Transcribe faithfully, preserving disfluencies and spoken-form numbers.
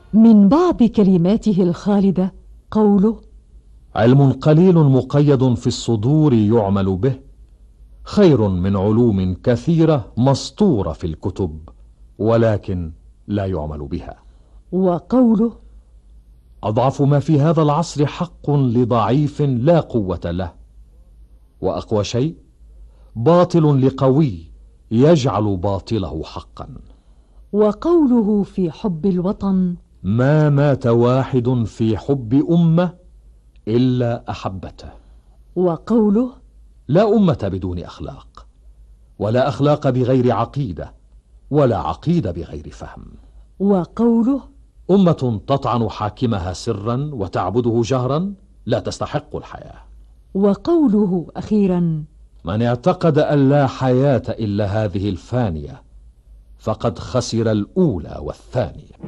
من بعض كلماته الخالدة قوله: علم قليل مقيد في الصدور يعمل به خير من علوم كثيرة مسطورة في الكتب ولكن لا يعمل بها. وقوله: أضعف ما في هذا العصر حق لضعيف لا قوة له، وأقوى شيء باطل لقوي يجعل باطله حقا. وقوله في حب الوطن: ما مات واحد في حب أمة إلا أحبته. وقوله: لا أمة بدون أخلاق، ولا أخلاق بغير عقيدة، ولا عقيدة بغير فهم. وقوله: أمة تطعن حاكمها سرا وتعبده جهرا لا تستحق الحياة. وقوله أخيرا: من اعتقد أن لا حياة إلا هذه الفانية فقد خسر الأولى والثانية.